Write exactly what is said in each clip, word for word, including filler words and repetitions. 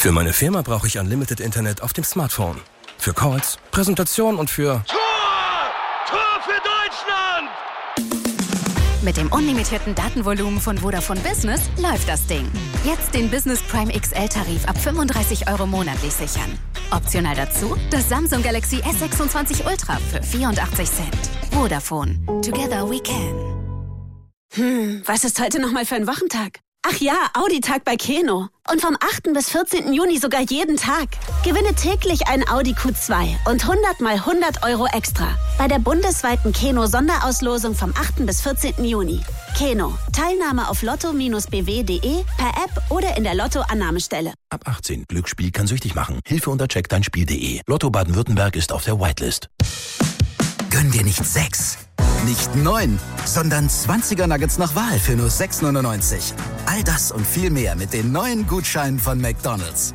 Für meine Firma brauche ich Unlimited Internet auf dem Smartphone. Für Calls, Präsentation und für... Tor! Tor für Deutschland! Mit dem unlimitierten Datenvolumen von Vodafone Business läuft das Ding. Jetzt den Business Prime X L-Tarif ab fünfunddreißig Euro monatlich sichern. Optional dazu das Samsung Galaxy S sechsundzwanzig Ultra für vierundachtzig Cent. Vodafone. Together we can. Hm, was ist heute nochmal für ein Wochentag? Ach ja, Audi-Tag bei Keno. Und vom achten bis vierzehnten Juni sogar jeden Tag. Gewinne täglich einen Audi Q zwei und hundert mal hundert Euro extra. Bei der bundesweiten Keno-Sonderauslosung vom achten bis vierzehnten Juni. Keno. Teilnahme auf lotto Bindestrich b w punkt de, per App oder in der Lotto-Annahmestelle. Ab achtzehn. Glücksspiel kann süchtig machen. Hilfe unter check dein Spiel punkt de. Lotto Baden-Württemberg ist auf der Whitelist. Gönn dir nicht sechs, nicht neun, sondern zwanziger Nuggets nach Wahl für nur sechs neunundneunzig. All das und viel mehr mit den neuen Gutscheinen von McDonald's.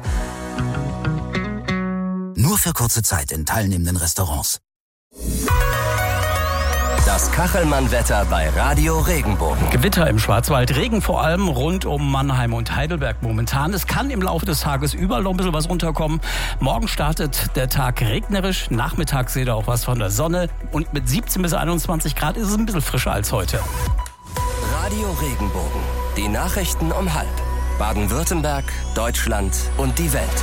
Nur für kurze Zeit in teilnehmenden Restaurants. Das Kachelmann-Wetter bei Radio Regenbogen. Gewitter im Schwarzwald, Regen vor allem rund um Mannheim und Heidelberg momentan. Es kann im Laufe des Tages überall noch ein bisschen was runterkommen. Morgen startet der Tag regnerisch, nachmittags seht ihr auch was von der Sonne. Und mit siebzehn bis einundzwanzig Grad ist es ein bisschen frischer als heute. Radio Regenbogen. Die Nachrichten um halb. Baden-Württemberg, Deutschland und die Welt.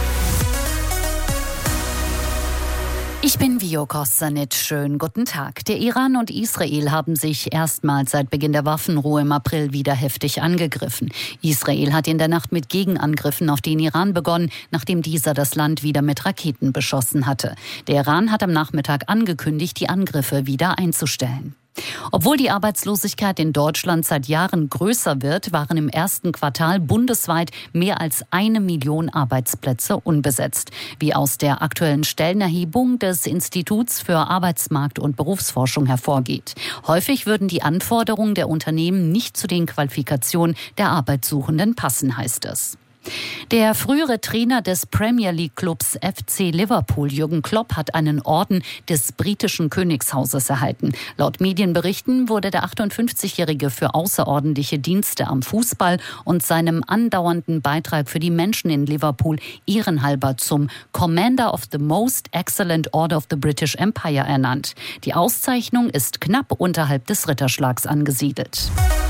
Ich bin Vio Kostanic. Schönen guten Tag. Der Iran und Israel haben sich erstmals seit Beginn der Waffenruhe im April wieder heftig angegriffen. Israel hat in der Nacht mit Gegenangriffen auf den Iran begonnen, nachdem dieser das Land wieder mit Raketen beschossen hatte. Der Iran hat am Nachmittag angekündigt, die Angriffe wieder einzustellen. Obwohl die Arbeitslosigkeit in Deutschland seit Jahren größer wird, waren im ersten Quartal bundesweit mehr als eine Million Arbeitsplätze unbesetzt, wie aus der aktuellen Stellenerhebung des Instituts für Arbeitsmarkt- und Berufsforschung hervorgeht. Häufig würden die Anforderungen der Unternehmen nicht zu den Qualifikationen der Arbeitssuchenden passen, heißt es. Der frühere Trainer des Premier League Clubs F C Liverpool, Jürgen Klopp, hat einen Orden des britischen Königshauses erhalten. Laut Medienberichten wurde der achtundfünfzigjährige für außerordentliche Dienste am Fußball und seinem andauernden Beitrag für die Menschen in Liverpool ehrenhalber zum Commander of the Most Excellent Order of the British Empire ernannt. Die Auszeichnung ist knapp unterhalb des Ritterschlags angesiedelt.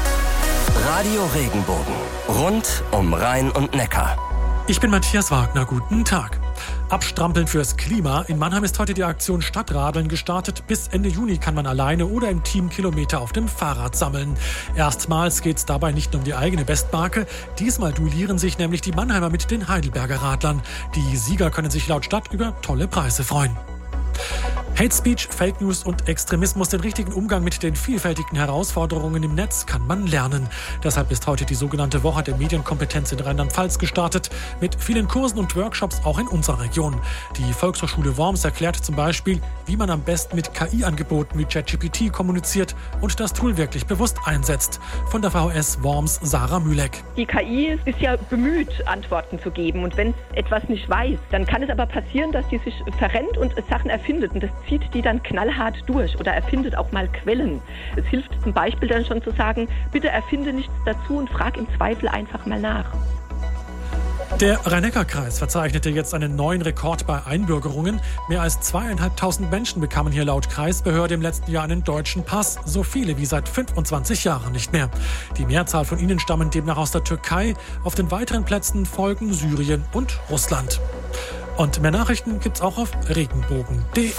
Radio Regenbogen. Rund um Rhein und Neckar. Ich bin Matthias Wagner. Guten Tag. Abstrampeln fürs Klima. In Mannheim ist heute die Aktion Stadtradeln gestartet. Bis Ende Juni kann man alleine oder im Team Kilometer auf dem Fahrrad sammeln. Erstmals geht es dabei nicht nur um die eigene Bestmarke. Diesmal duellieren sich nämlich die Mannheimer mit den Heidelberger Radlern. Die Sieger können sich laut Stadt über tolle Preise freuen. Hate Speech, Fake News und Extremismus, den richtigen Umgang mit den vielfältigen Herausforderungen im Netz kann man lernen. Deshalb ist heute die sogenannte Woche der Medienkompetenz in Rheinland-Pfalz gestartet, mit vielen Kursen und Workshops auch in unserer Region. Die Volkshochschule Worms erklärt zum Beispiel, wie man am besten mit K I-Angeboten wie ChatGPT kommuniziert und das Tool wirklich bewusst einsetzt. Von der V H S Worms Sarah Mühleck. Die K I ist ja bemüht, Antworten zu geben. Und wenn es etwas nicht weiß, dann kann es aber passieren, dass die sich verrennt und Sachen erfindet. Und das zieht die dann knallhart durch oder erfindet auch mal Quellen. Es hilft zum Beispiel dann schon zu sagen, bitte erfinde nichts dazu und frag im Zweifel einfach mal nach. Der Rhein-Neckar-Kreis verzeichnete jetzt einen neuen Rekord bei Einbürgerungen. Mehr als zweieinhalbtausend Menschen bekamen hier laut Kreisbehörde im letzten Jahr einen deutschen Pass. So viele wie seit fünfundzwanzig Jahren nicht mehr. Die Mehrzahl von ihnen stammen demnach aus der Türkei. Auf den weiteren Plätzen folgen Syrien und Russland. Und mehr Nachrichten gibt's auch auf regenbogen punkt de.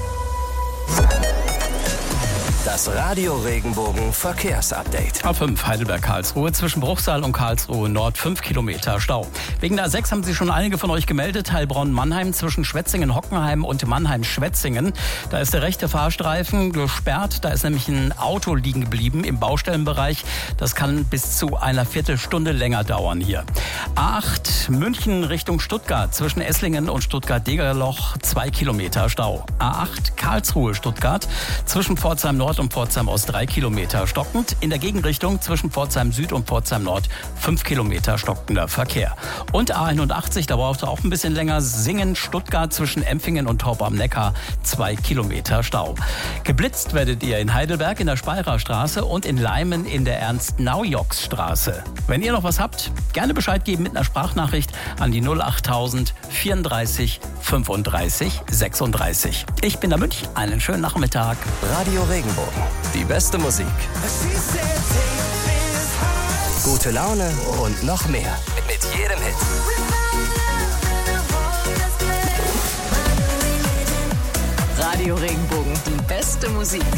Das Radio Regenbogen Verkehrsupdate. A fünf Heidelberg-Karlsruhe zwischen Bruchsal und Karlsruhe Nord fünf Kilometer Stau. Wegen der A sechs haben sich schon einige von euch gemeldet. Heilbronn-Mannheim zwischen Schwetzingen-Hockenheim und Mannheim-Schwetzingen. Da ist der rechte Fahrstreifen gesperrt. Da ist nämlich ein Auto liegen geblieben im Baustellenbereich. Das kann bis zu einer Viertelstunde länger dauern hier. A acht München Richtung Stuttgart zwischen Esslingen und Stuttgart-Degerloch zwei Kilometer Stau. A acht Karlsruhe-Stuttgart zwischen Pforzheim Nord und Richtung Pforzheim Ost drei Kilometer stockend. In der Gegenrichtung zwischen Pforzheim Süd und Pforzheim Nord fünf Kilometer stockender Verkehr. Und A einundachtzig, da braucht es auch ein bisschen länger. Singen, Stuttgart zwischen Empfingen und Torp am Neckar zwei Kilometer Stau. Geblitzt werdet ihr in Heidelberg in der Speyerer Straße und in Leimen in der Ernst-Naujoks-Straße. Wenn ihr noch was habt, gerne Bescheid geben mit einer Sprachnachricht an die null achttausend vierunddreißig fünfunddreißig sechsunddreißig. Ich bin der Münch. Einen schönen Nachmittag. Radio Regenbogen. Die beste Musik. Gute Laune und noch mehr. Mit jedem Hit. Radio Regenbogen. Die beste Musik.